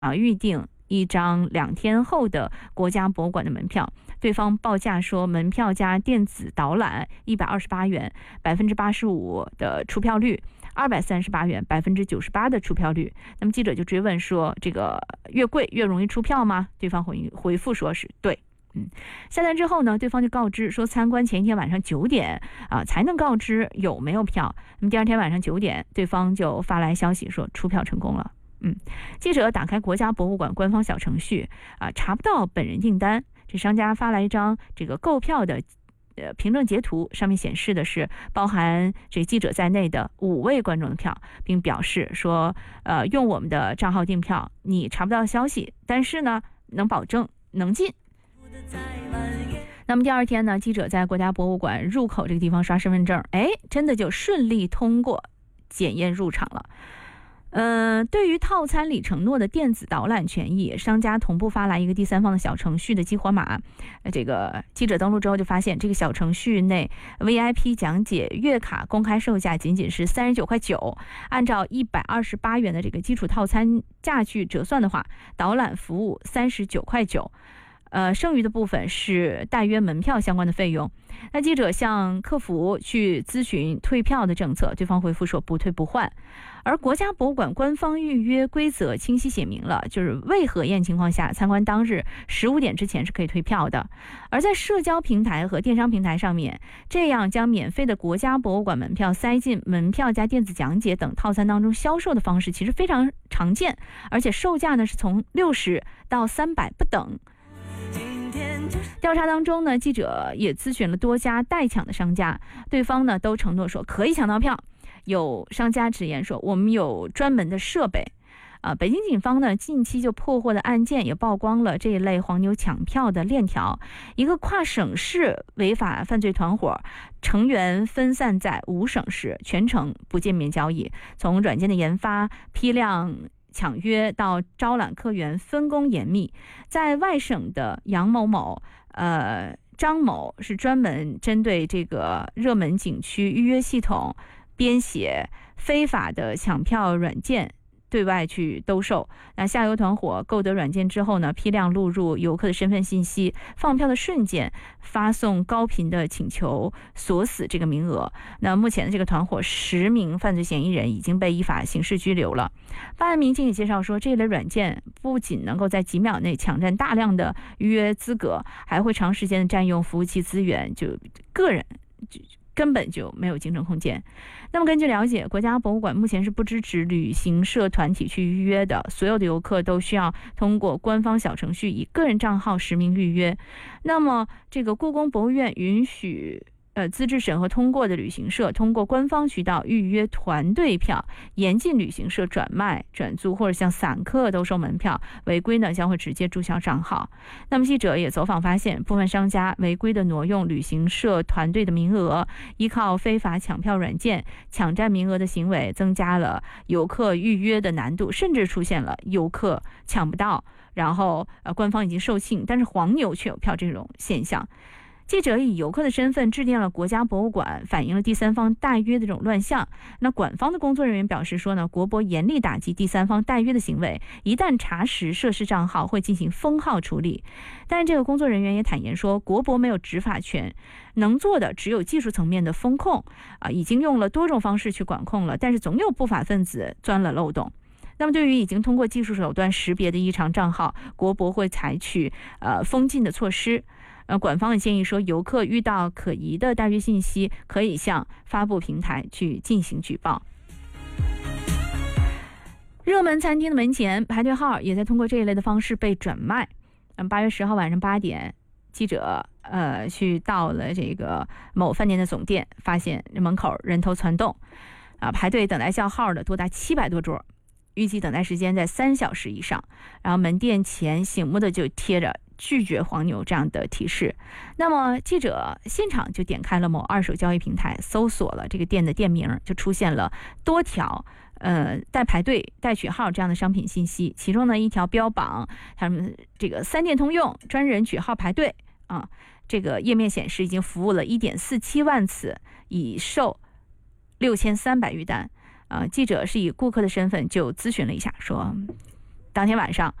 预定一张2天后的国家博物馆的门票，对方报价说门票加电子导览128元，85%的出票率，238元，98%的出票率。那么记者就追问说，这个越贵越容易出票吗？对方回复说是对。下单之后呢，对方就告知说，参观前一天晚上9点才能告知有没有票。那么第二天晚上9点，对方就发来消息说出票成功了。记者打开国家博物馆官方小程序查不到本人订单。这商家发来一张这个购票的凭证截图，上面显示的是包含这记者在内的5位观众的票，并表示说用我们的账号订票，你查不到消息，但是呢能保证能进。那么第二天呢，记者在国家博物馆入口这个地方刷身份证，真的就顺利通过检验入场了。对于套餐里承诺的电子导览权益，商家同步发来一个第三方的小程序的激活码。这个记者登录之后就发现，这个小程序内 VIP 讲解月卡公开售价仅仅是39.9块，按照128元的这个基础套餐价去折算的话，导览服务39.9块，剩余的部分是代约门票相关的费用。那记者向客服去咨询退票的政策，对方回复说不退不换。而国家博物馆官方预约规则清晰写明了，就是未核验情况下，参观当日15点之前是可以退票的。而在社交平台和电商平台上面，这样将免费的国家博物馆门票塞进门票加电子讲解等套餐当中销售的方式其实非常常见，而且售价呢是从60到300不等。调查当中呢，记者也咨询了多家代抢的商家，对方呢都承诺说可以抢到票。有商家直言说，我们有专门的设备。北京警方呢近期就破获的案件也曝光了这一类黄牛抢票的链条，一个跨省市违法犯罪团伙，成员分散在5省市，全程不见面交易，从软件的研发、批量抢约到招揽客源分工严密。在外省的杨某某张某是专门针对这个热门景区预约系统编写非法的抢票软件对外去兜售。那下游团伙购得软件之后呢，批量录入游客的身份信息，放票的瞬间发送高频的请求锁死这个名额。那目前的这个团伙10名犯罪嫌疑人已经被依法刑事拘留了。办案民警也介绍说，这类软件不仅能够在几秒内抢占大量的预约资格，还会长时间的占用服务器资源，就个人根本就没有竞争空间。那么根据了解，国家博物馆目前是不支持旅行社团体去预约的，所有的游客都需要通过官方小程序以个人账号实名预约。那么这个故宫博物院允许资质审核通过的旅行社通过官方渠道预约团队票，严禁旅行社转卖、转租或者向散客兜售门票，违规呢将会直接注销账号。那么记者也走访发现，部分商家违规的挪用旅行社团队的名额，依靠非法抢票软件抢占名额的行为，增加了游客预约的难度，甚至出现了游客抢不到，然后官方已经售罄，但是黄牛却有票这种现象。记者以游客的身份致电了国家博物馆，反映了第三方代约的这种乱象。那馆方的工作人员表示说呢，国博严厉打击第三方代约的行为，一旦查实涉事账号会进行封号处理。但是这个工作人员也坦言说，国博没有执法权，能做的只有技术层面的风控已经用了多种方式去管控了，但是总有不法分子钻了漏洞。那么对于已经通过技术手段识别的异常账号，国博会采取封禁的措施。馆方也建议说，游客遇到可疑的代约信息，可以向发布平台去进行举报。热门餐厅的门前排队号也在通过这一类的方式被转卖。8月10号晚上8点，记者去到了这个某饭店的总店，发现门口人头攒动，排队等待叫号的多达700多桌，预计等待时间在3小时以上。然后门店前醒目的就贴着拒绝黄牛这样的提示。那么记者现场就点开了某二手交易平台，搜索了这个店的店名，就出现了多条待排队、待取号这样的商品信息。其中呢，一条标榜他们这个3店通用，专人取号排队这个页面显示已经服务了1.47万次，已售6300余单。记者是以顾客的身份就咨询了一下，说当天晚上。